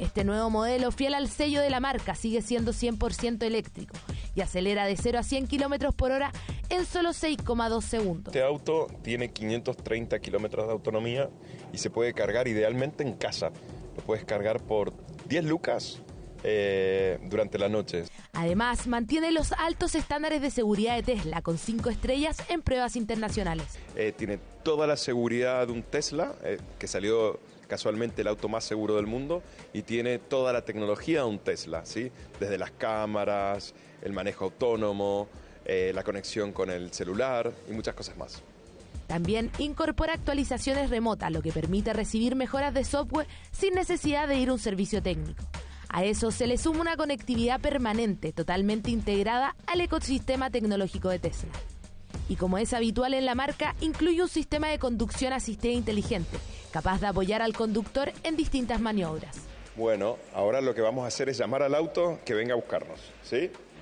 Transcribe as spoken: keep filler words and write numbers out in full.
Este nuevo modelo, fiel al sello de la marca, sigue siendo cien por ciento eléctrico y acelera de cero a cien kilómetros por hora en solo seis coma dos segundos. Este auto tiene quinientos treinta kilómetros de autonomía y se puede cargar idealmente en casa. Lo puedes cargar por diez lucas eh, durante la noche. Además, mantiene los altos estándares de seguridad de Tesla, con cinco estrellas en pruebas internacionales. Eh, tiene toda la seguridad de un Tesla, eh, que salió casualmente el auto más seguro del mundo, y tiene toda la tecnología de un Tesla, ¿sí? Desde las cámaras, el manejo autónomo, eh, la conexión con el celular y muchas cosas más. También incorpora actualizaciones remotas, lo que permite recibir mejoras de software sin necesidad de ir a un servicio técnico. A eso se le suma una conectividad permanente, totalmente integrada al ecosistema tecnológico de Tesla. Y como es habitual en la marca, incluye un sistema de conducción asistida inteligente, capaz de apoyar al conductor en distintas maniobras. Bueno, ahora lo que vamos a hacer es llamar al auto que venga a buscarnos, ¿sí?